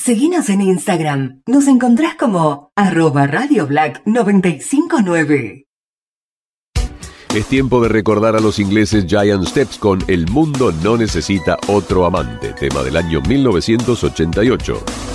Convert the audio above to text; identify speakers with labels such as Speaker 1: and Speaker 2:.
Speaker 1: Seguinos en Instagram. Nos encontrás como @RadioBlack959.
Speaker 2: Es tiempo de recordar a los ingleses Giant Steps con El mundo no necesita otro amante, tema del año 1988.